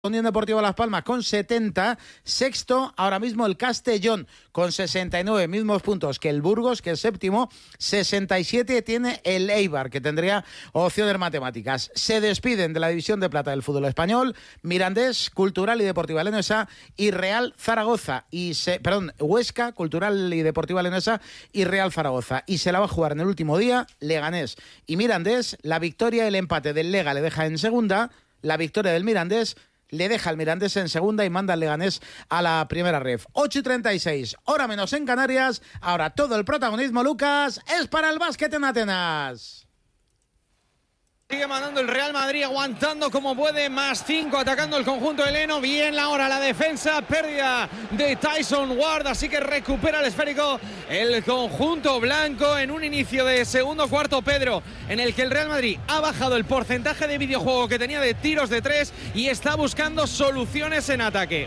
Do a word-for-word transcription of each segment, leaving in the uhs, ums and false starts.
Unión Deportiva Las Palmas con setenta, sexto ahora mismo el Castellón con sesenta y nueve, mismos puntos que el Burgos, que es séptimo, sesenta y siete tiene el Eibar, que tendría opciones matemáticas. Se despiden de la división de plata del fútbol español, Mirandés, Cultural y Deportiva Leonesa y Real Zaragoza, y se, perdón, Huesca, Cultural y Deportiva Leonesa y Real Zaragoza, y se la va a jugar en el último día Leganés y Mirandés. La victoria y el empate del Lega le deja en segunda, la victoria del Mirandés le deja al Mirandés en segunda y manda al Leganés a la primera ref. ocho y treinta y seis, hora menos en Canarias. Ahora todo el protagonismo, Lucas, es para el básquet en Atenas. Sigue mandando el Real Madrid, aguantando como puede, más cinco, atacando el conjunto heleno. Bien ahora la defensa, pérdida de Tyson Ward, así que recupera el esférico el conjunto blanco en un inicio de segundo cuarto, Pedro, en el que el Real Madrid ha bajado el porcentaje de videojuego que tenía de tiros de tres y está buscando soluciones en ataque.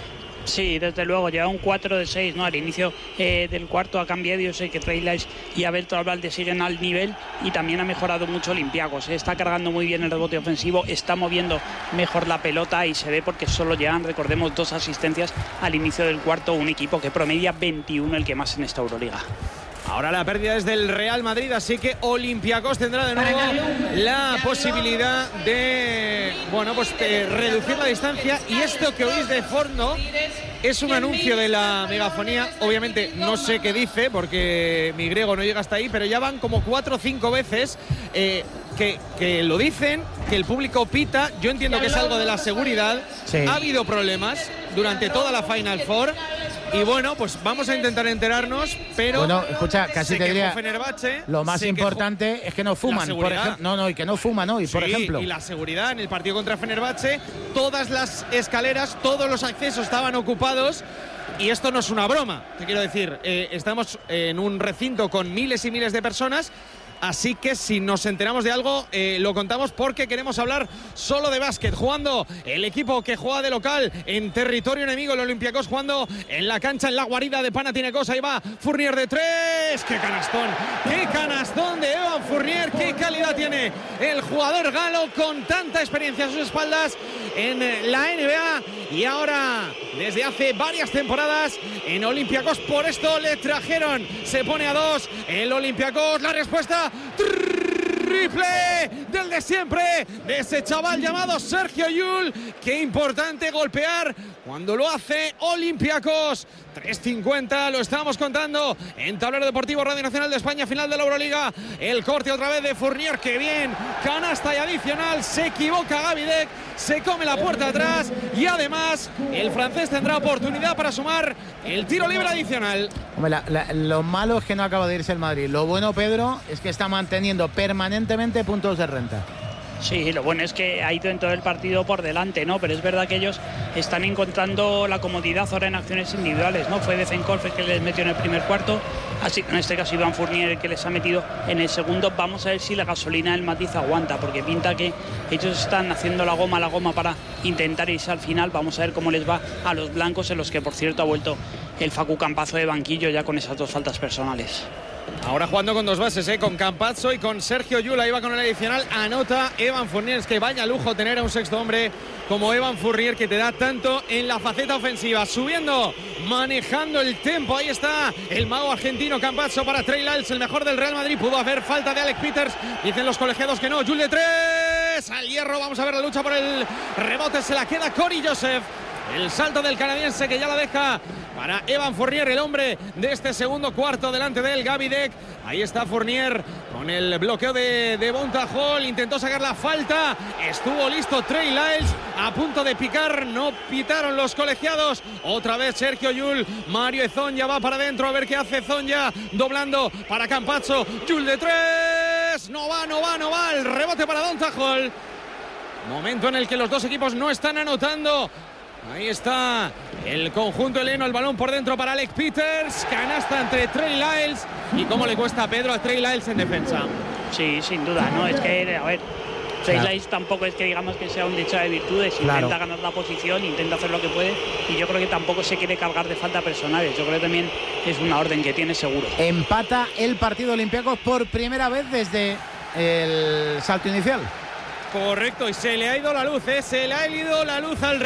Sí, desde luego, lleva un cuatro de seis, ¿no? Al inicio eh, del cuarto ha cambiado. Yo sé que Trey Lyles y Abel Albalde siguen al nivel y también ha mejorado mucho Olympiacos. Está cargando muy bien el rebote ofensivo, está moviendo mejor la pelota y se ve porque solo llegan, recordemos, dos asistencias al inicio del cuarto. Un equipo que promedia veintiuno, el que más en esta Euroliga. Ahora la pérdida es del Real Madrid, así que Olympiacos tendrá de nuevo la posibilidad de, bueno, pues de reducir la distancia. Y esto que oís de fondo es un anuncio de la megafonía. Obviamente no sé qué dice porque mi griego no llega hasta ahí, pero ya van como cuatro o cinco veces eh, que, que lo dicen, que el público pita. Yo entiendo que es algo de la seguridad. Sí. Ha habido problemas durante toda la Final Four. Y bueno, pues vamos a intentar enterarnos, pero bueno, escucha, casi te diría Fenerbahce, lo más importante es que no fuman, por ejemplo. No, no, y que no fuman hoy, sí, por ejemplo. Y la seguridad en el partido contra Fenerbahce, todas las escaleras, todos los accesos estaban ocupados. Y esto no es una broma, te quiero decir, eh, estamos en un recinto con miles y miles de personas. Así que si nos enteramos de algo, eh, lo contamos porque queremos hablar solo de básquet. Jugando el equipo que juega de local en territorio enemigo, el Olympiacos jugando en la cancha, en la guarida de Panathinaikos. Ahí va Fournier de tres. ¡Qué canastón! ¡Qué canastón de Evan Fournier! ¡Qué calidad tiene el jugador galo con tanta experiencia a sus espaldas en la N B A! Y ahora, desde hace varias temporadas, en Olympiacos, por esto le trajeron. Se pone a dos el Olympiacos. La respuesta: triple del de siempre, de ese chaval llamado Sergio Llull. Qué importante golpear cuando lo hace Olympiacos. tres cincuenta, lo estamos contando en Tablero Deportivo Radio Nacional de España, final de la Euroliga. El corte otra vez de Fournier, que bien, canasta y adicional. Se equivoca Gavidec, se come la puerta atrás y además el francés tendrá oportunidad para sumar el tiro libre adicional. Hombre, la, la, lo malo es que no acaba de irse el Madrid. Lo bueno, Pedro, es que está manteniendo permanentemente puntos de renta. Sí, lo bueno es que ha ido en todo el partido por delante, ¿no? Pero es verdad que ellos están encontrando la comodidad ahora en acciones individuales, ¿no? Fue Bezenkolf el que les metió en el primer cuarto, así en este caso Iván Fournier el que les ha metido en el segundo. Vamos a ver si la gasolina del Matiz aguanta, porque pinta que ellos están haciendo la goma, la goma para intentar irse al final. Vamos a ver cómo les va a los blancos, en los que por cierto ha vuelto el Facu Campazzo de banquillo ya con esas dos faltas personales. Ahora jugando con dos bases, ¿eh? Con Campazzo y con Sergio Llull. Ahí va con el adicional. Anota Evan Fournier. Es que vaya lujo tener a un sexto hombre como Evan Fournier, que te da tanto en la faceta ofensiva. Subiendo, manejando el tempo. Ahí está el mago argentino Campazzo para Trey Lyles, el mejor del Real Madrid. Pudo haber falta de Alec Peters. Dicen los colegiados que no. Llull de tres. Al hierro. Vamos a ver la lucha por el rebote. Se la queda Corey Joseph. El salto del canadiense que ya la deja para Evan Fournier, el hombre de este segundo cuarto delante de él, Gavidec. Ahí está Fournier con el bloqueo de, de Bonta Hall. Intentó sacar la falta. Estuvo listo Trey Lyles a punto de picar. No pitaron los colegiados. Otra vez Sergio Llull. Mario Ezonja va para adentro. A ver qué hace Ezonja. Doblando para Campazzo. Llull de tres. No va, no va, no va. El rebote para Bonta Hall. Momento en el que los dos equipos no están anotando. Ahí está el conjunto heleno, el balón por dentro para Alec Peters, canasta entre Trey Lyles. Y cómo le cuesta a Pedro a Trey Lyles en defensa. Sí, sin duda, no es que, a ver, Trey claro. Lyles tampoco es que digamos que sea un dicho de virtudes, intenta claro. ganar la posición, intenta hacer lo que puede, y yo creo que tampoco se quiere cargar de falta personales. Yo creo que también es una orden que tiene seguro. Empata el partido Olympiacos por primera vez desde el salto inicial. Correcto, y se le ha ido la luz, ¿eh? Se le ha ido la luz al